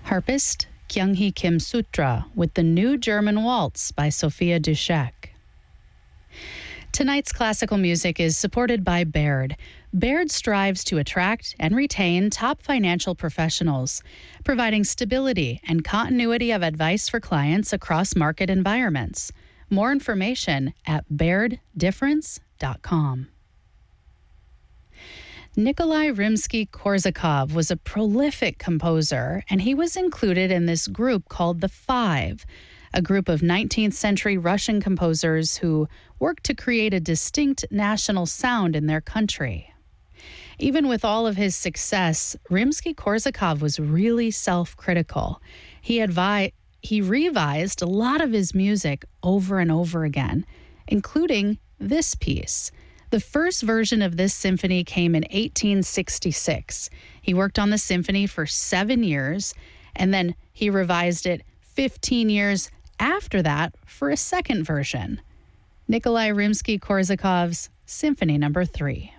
Harpist Kyung-hee Kim Sutra with the New German Waltz by Sophia Dushek. Tonight's classical music is supported by Baird. Baird strives to attract and retain top financial professionals, providing stability and continuity of advice for clients across market environments. More information at bairddifference.com. Nikolai Rimsky-Korsakov was a prolific composer, and he was included in this group called the Five, a group of 19th century Russian composers who worked to create a distinct national sound in their country. Even with all of his success, Rimsky-Korsakov was really self-critical. He revised a lot of his music over and over again, including this piece. The first version of this symphony came in 1866. He worked on the symphony for 7 years, and then he revised it 15 years after that for a second version. Nikolai Rimsky-Korsakov's Symphony No. 3.